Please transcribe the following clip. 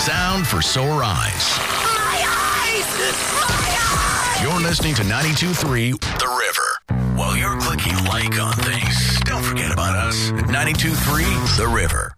sound for sore eyes. My eyes! My eyes! You're listening to 92.3 The River. While you're clicking like on things, don't forget about us at 92.3 The River.